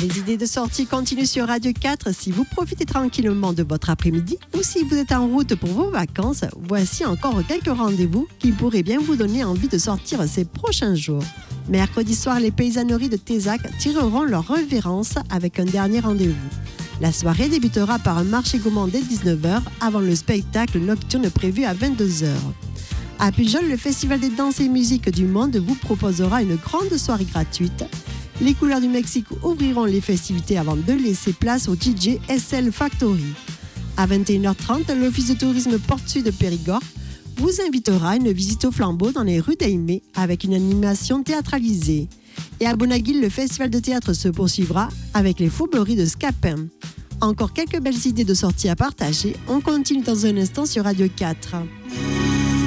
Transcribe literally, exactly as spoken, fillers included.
Les idées de sortie continuent sur Radio quatre. Si vous profitez tranquillement de votre après-midi ou si vous êtes en route pour vos vacances, voici encore quelques rendez-vous qui pourraient bien vous donner envie de sortir ces prochains jours. Mercredi soir, les paysanneries de Tézac tireront leur révérence avec un dernier rendez-vous. La soirée débutera par un marché gourmand dès dix-neuf heures avant le spectacle nocturne prévu à vingt-deux heures. À Pujol, le Festival des danses et musiques du monde vous proposera une grande soirée gratuite. Les couleurs du Mexique ouvriront les festivités avant de laisser place au D J S L Factory. À vingt et une heures trente, l'Office de tourisme Porte-Sud de Périgord vous invitera à une visite au flambeau dans les rues d'Aimé avec une animation théâtralisée. Et à Bonaguil, le festival de théâtre se poursuivra avec les fourberies de Scapin. Encore quelques belles idées de sortie à partager. On continue dans un instant sur Radio quatre.